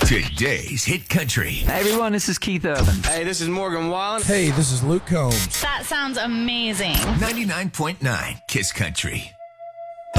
Today's Hit Country. Hey everyone, this is Keith Urban. Hey, this is Morgan Wallen. Hey, this is Luke Combs. That sounds amazing. 99.9 Kiss Country.